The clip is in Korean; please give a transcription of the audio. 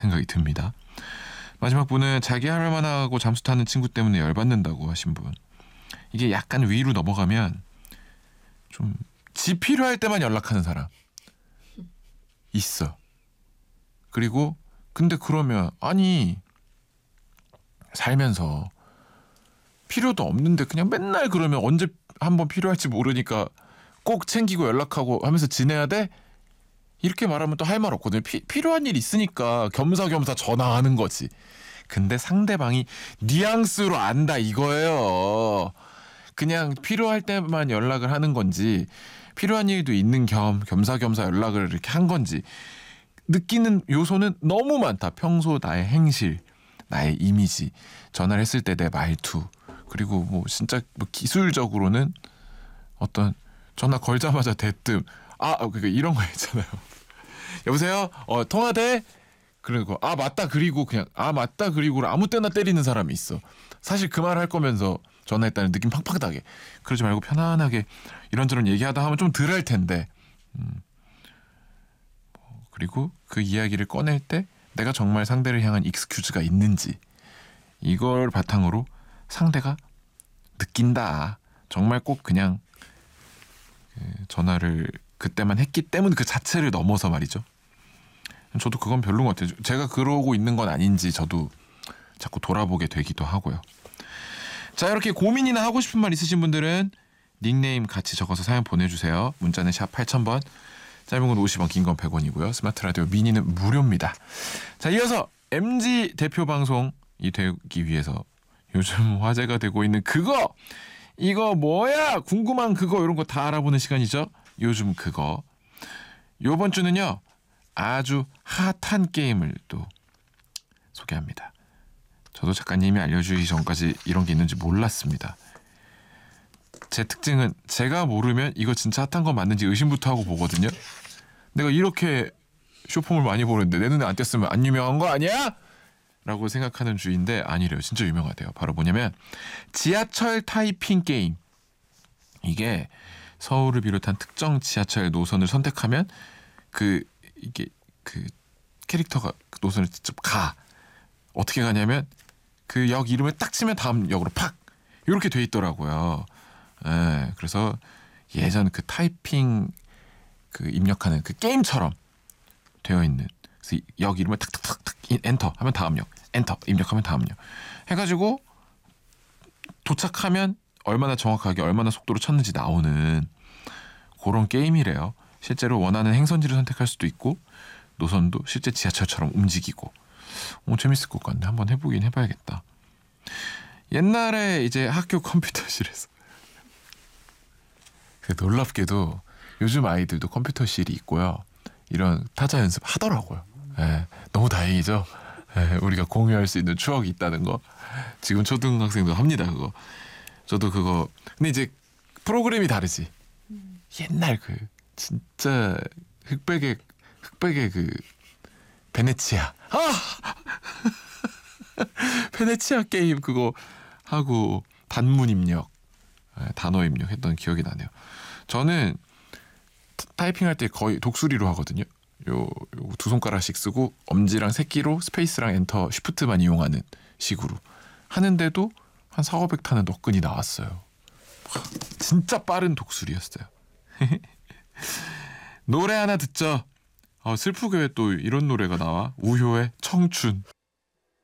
생각이 듭니다. 마지막 분은 자기 할 말만 하고 잠수 타는 친구 때문에 열받는다고 하신 분. 이게 약간 위로 넘어가면 좀 지 필요할 때만 연락하는 사람 있어. 그리고 근데 그러면 아니 살면서 필요도 없는데 그냥 맨날 그러면 언제 한번 필요할지 모르니까 꼭 챙기고 연락하고 하면서 지내야 돼? 이렇게 말하면 또 할 말 없거든요. 필요한 일 있으니까 겸사겸사 전화하는 거지. 근데 상대방이 뉘앙스로 안다 이거예요. 그냥 필요할 때만 연락을 하는 건지 필요한 일도 있는 겸사겸사 연락을 이렇게 한 건지 느끼는 요소는 너무 많다. 평소 나의 행실, 나의 이미지, 전화를 했을 때 내 말투, 그리고 뭐 진짜 뭐 기술적으로는 어떤 전화 걸자마자 대뜸 그러니까 이런 거 있잖아요. 여보세요? 통화돼? 그리고 맞다 그리고 그냥 맞다 그리고 아무 때나 때리는 사람이 있어. 사실 그 말 할 거면서 전화했다는 느낌 팍팍 나게. 그러지 말고 편안하게 이런저런 얘기하다 하면 좀 덜 할 텐데. 그리고 그 이야기를 꺼낼 때 내가 정말 상대를 향한 익스큐즈가 있는지 이걸 바탕으로 상대가 느낀다. 정말 꼭 그냥 전화를 그때만 했기 때문에 그 자체를 넘어서 말이죠. 저도 그건 별로인 것 같아요. 제가 그러고 있는 건 아닌지 저도 자꾸 돌아보게 되기도 하고요. 자, 이렇게 고민이나 하고 싶은 말 있으신 분들은 닉네임 같이 적어서 사연 보내주세요. 문자는 샵 8000번, 짧은 건 50원, 긴 건 100원이고요. 스마트 라디오 미니는 무료입니다. 자, 이어서 MG 대표 방송이 되기 위해서 요즘 화제가 되고 있는 그거! 이거 뭐야? 궁금한 그거 이런 거 다 알아보는 시간이죠. 요즘 그거. 요번 주는요. 아주 핫한 게임을 또 소개합니다. 저도 작가님이 알려주기 전까지 이런 게 있는지 몰랐습니다. 제 특징은 제가 모르면 이거 진짜 핫한 거 맞는지 의심부터 하고 보거든요. 내가 이렇게 쇼폼을 많이 보는데 내 눈에 안 띄었으면 안 유명한 거 아니야? 라고 생각하는 주인데 아니래요. 진짜 유명하대요. 바로 뭐냐면 지하철 타이핑 게임. 이게 서울을 비롯한 특정 지하철 노선을 선택하면 이게 캐릭터가 그 노선을 직접 가. 어떻게 가냐면 그 역 이름을 딱 치면 다음 역으로 팍 이렇게 돼 있더라고요. 그래서 예전 그 타이핑 그 입력하는 그 게임처럼 되어 있는 그래서 역 이름을 탁탁탁탁 엔터 하면 다음 역, 엔터 입력하면 다음 역 해가지고 도착하면 얼마나 정확하게 얼마나 속도로 쳤는지 나오는 그런 게임이래요. 실제로 원하는 행선지를 선택할 수도 있고 노선도 실제 지하철처럼 움직이고 재밌을 것 같네. 한번 해보긴 해봐야겠다. 옛날에 이제 학교 컴퓨터실에서 놀랍게도 요즘 아이들도 컴퓨터실이 있고요. 이런 타자 연습 하더라고요. 너무 다행이죠. 우리가 공유할 수 있는 추억이 있다는 거. 지금 초등학생도 합니다. 그거. 저도 그거. 근데 이제 프로그램이 다르지. 옛날 그 진짜 흑백의 그 베네치아. 베네치아 게임 그거 하고 단문 입력, 단어 입력했던 기억이 나네요. 저는 타이핑할 때 거의 독수리로 하거든요. 요 두 손가락씩 쓰고 엄지랑 새끼로 스페이스랑 엔터, 쉬프트만 이용하는 식으로 하는데도 한 400, 500타는 너끈이 나왔어요. 진짜 빠른 독수리였어요. 노래 하나 듣죠. 슬프게 왜 또 이런 노래가 나와? 우효의 청춘.